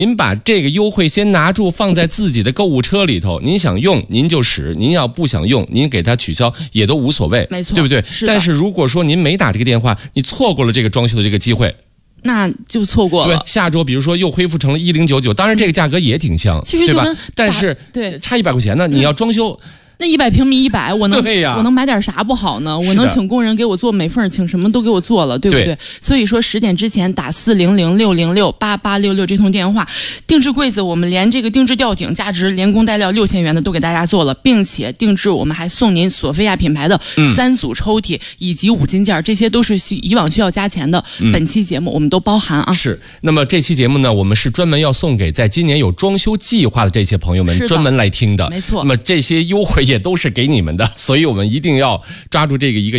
您把这个优惠先拿住，放在自己的购物车里头，您想用您就使，您要不想用您给它取消也都无所谓， 没错， 对不对？但是如果说您没打这个电话，你错过了这个装修的这个机会， 那就错过了。 对，下周比如说又恢复成了1099，当然这个价格也挺香， 其实就跟但是对差100块钱呢，你要装修。 那100平米100，我能买点啥不好呢？我能请工人给我做美缝，请什么都给我做了，对不对？所以说10点之前打400-606-8866这通电话，定制柜子我们连这个定制吊顶价值连工带料6000元的都给大家做了，并且定制我们还送您索菲亚品牌的3组抽屉以及5金件，这些都是以往需要加钱的。本期节目我们都包含啊。 是，那么这期节目呢，我们是专门要送给在今年有装修计划的这些朋友们专门来听的， 没错。 那么这些优惠也都是给你们的，所以我们一定要抓住这个一个